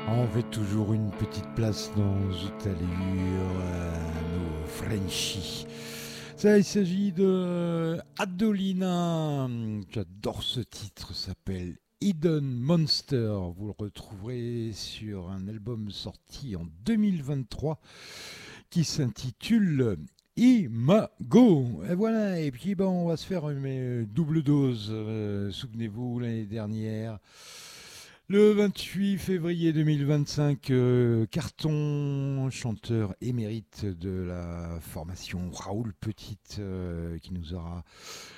On fait toujours une petite place dans Zoutalure, nos Frenchies. Ça, il s'agit de Adolina. J'adore ce titre, ça s'appelle Hidden Monster. Vous le retrouverez sur un album sorti en 2023 qui s'intitule Imago. Et voilà, et puis bon, on va se faire une double dose. Souvenez-vous, l'année dernière, le 28 février 2025, Carton, chanteur émérite de la formation Raoul Petite, qui nous aura